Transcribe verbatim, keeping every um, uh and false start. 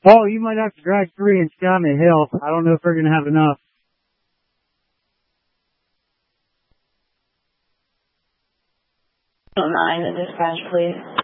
Oh, you might have to drag three and sky me hell. I don't know if we're going to have enough. Oh, nine, the dispatch, please.